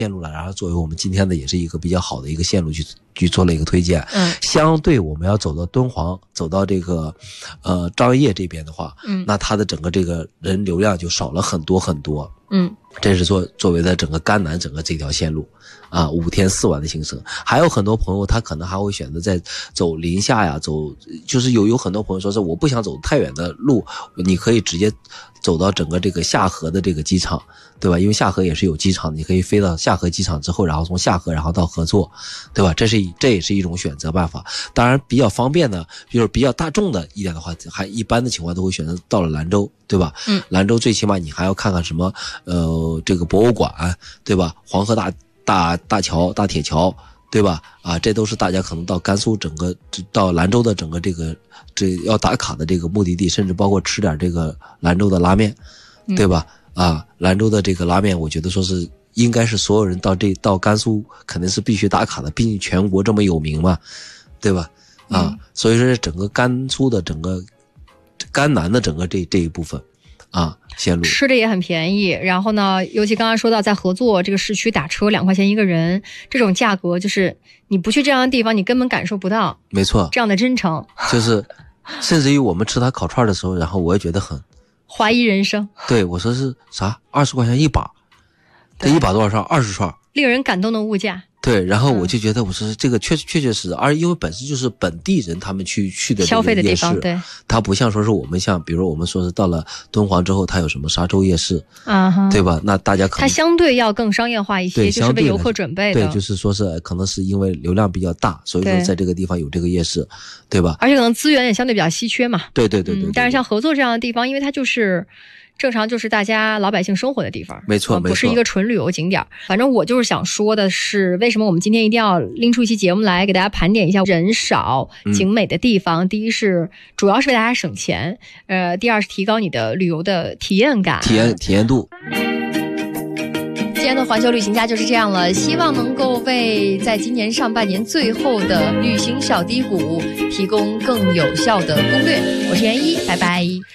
线路了，然后作为我们今天的也是一个比较好的一个线路去做了一个推荐。相对我们要走到敦煌，走到这个张掖这边的话，那它的整个这个人流量就少了很多很多。这是作为的整个甘南整个这条线路啊，5天4晚的行程。还有很多朋友他可能还会选择在走临夏呀，就是有很多朋友说是我不想走太远的路，你可以直接走到整个这个夏河的这个机场，对吧？因为夏河也是有机场，你可以飞到夏河机场之后，然后从夏河然后到合作，对吧？这也是一种选择办法。当然比较方便的，就是比较大众的一点的话，还一般的情况都会选择到了兰州，对吧？兰州最起码你还要看看什么这个博物馆，对吧？黄河大桥、大铁桥，对吧？啊，这都是大家可能到甘肃整个到兰州的整个这要打卡的这个目的地，甚至包括吃点这个兰州的拉面，对吧？啊，兰州的这个拉面，我觉得说是应该是所有人到甘肃肯定是必须打卡的，毕竟全国这么有名嘛，对吧？啊，所以说整个甘肃的整个甘南的整个这一部分啊，线路吃的也很便宜，然后呢，尤其刚刚说到在合作这个市区打车2块钱一个人，这种价格就是你不去这样的地方，你根本感受不到。没错，这样的真诚， 就是甚至于我们吃他烤串的时候，然后我也觉得很怀疑人生。 对，我说是啥？20块钱一把，这一把多少串？20串， 令人感动的物价。 对，然后我就觉得我说这个确实，而因为本身就是本地人他们去的消费的地方，对， 它不像说是我们像比如我们说是到了敦煌之后，它有什么沙洲夜市啊，对吧？那大家可能它相对要更商业化一些，就是为游客准备的。 对，就是说是可能是因为流量比较大，所以说在这个地方有这个夜市，对吧？ 而且可能资源也相对比较稀缺嘛。 对。 但是像合作这样的地方，因为它就是正常就是大家老百姓生活的地方， 没错， 不是一个纯旅游景点。反正我就是想说的是，为什么我们今天一定要拎出一期节目来给大家盘点一下人少景美的地方。第一是主要是为大家省钱，第二是提高你的旅游的体验感、 体验度。 今天的环球旅行家就是这样了，希望能够为在今年上半年最后的旅行小低谷提供更有效的攻略。我是袁一，拜拜。